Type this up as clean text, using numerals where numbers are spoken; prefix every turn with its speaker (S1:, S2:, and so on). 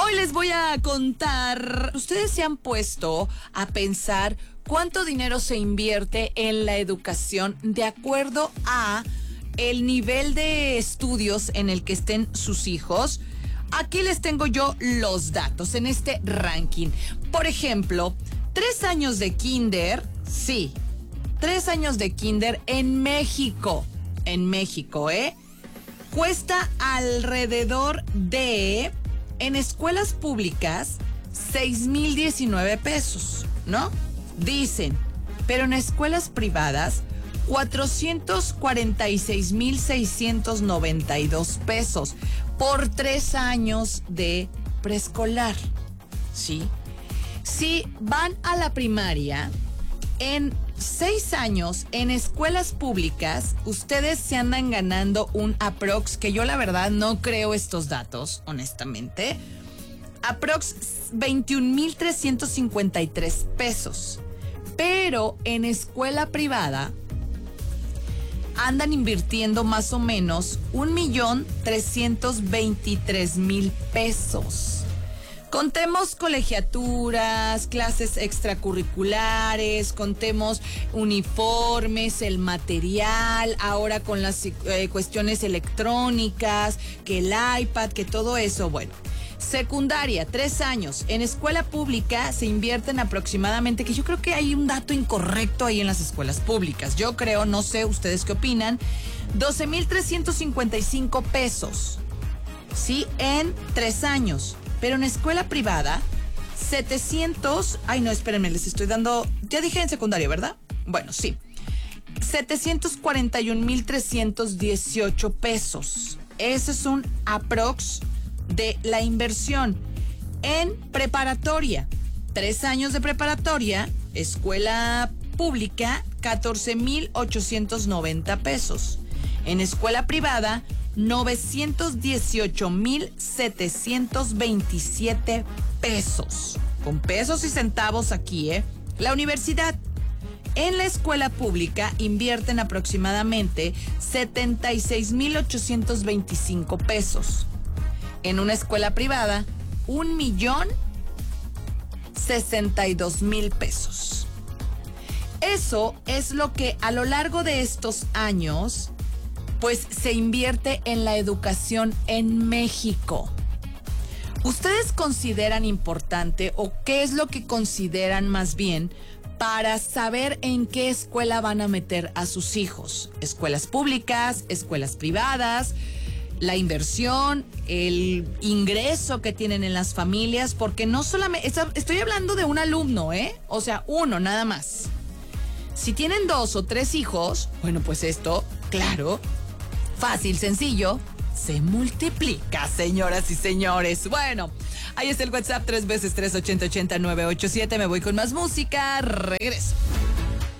S1: Hoy les voy a contar, ustedes se han puesto a pensar cuánto dinero se invierte en la educación de acuerdo a el nivel de estudios en el que estén sus hijos. Aquí les tengo yo los datos en este ranking. Por ejemplo, 3 años de kinder, sí, 3 años de kinder en México, cuesta alrededor de, en escuelas públicas, 6,019 pesos, ¿no? Dicen, pero en escuelas privadas, 446,692 pesos por 3 años de preescolar, ¿sí? Si van a la primaria, en 6 años en escuelas públicas, ustedes se andan ganando un aprox, que yo la verdad no creo estos datos, honestamente, aprox 21,353 pesos. Pero en escuela privada andan invirtiendo más o menos 1,323,000 pesos. Contemos colegiaturas, clases extracurriculares, contemos uniformes, el material, ahora con las cuestiones electrónicas, que el iPad, que todo eso. Bueno, secundaria, 3 años. En escuela pública se invierten aproximadamente, que yo creo que hay un dato incorrecto ahí en las escuelas públicas. Yo creo, no sé, ¿ustedes qué opinan? 12,355 pesos, ¿sí? En 3 años. Pero en escuela privada, 700... Ay, no, espérenme, les estoy dando... Ya dije en secundaria, ¿verdad? Bueno, sí. 741,318 pesos. Ese es un aprox de la inversión. En preparatoria, 3 años de preparatoria, escuela pública, 14,890 pesos. En escuela privada, 918,727 pesos. Con pesos y centavos aquí, ¿eh? La universidad. En la escuela pública invierten aproximadamente 76,825 pesos. En una escuela privada, 1,062,000 pesos. Eso es lo que a lo largo de estos años, pues se invierte en la educación en México. ¿Ustedes consideran importante o qué es lo que consideran más bien para saber en qué escuela van a meter a sus hijos? ¿Escuelas públicas, escuelas privadas, la inversión, el ingreso que tienen en las familias? Porque no solamente, estoy hablando de un alumno, o sea, uno nada más. Si tienen 2 o 3 hijos, bueno, pues esto, claro, fácil, sencillo, se multiplica, señoras y señores. Bueno, ahí está el WhatsApp, 3 veces 380 80 987. Me voy con más música. Regreso.